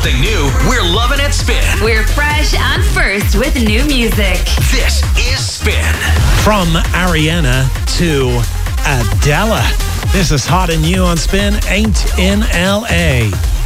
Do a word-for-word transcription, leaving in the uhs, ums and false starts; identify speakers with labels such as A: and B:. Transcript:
A: something new, we're loving it Spin.
B: We're fresh and first with new music.
A: This is Spin.
C: From Ariana to Adele. This is Hot and New on Spin. Ain't in L A.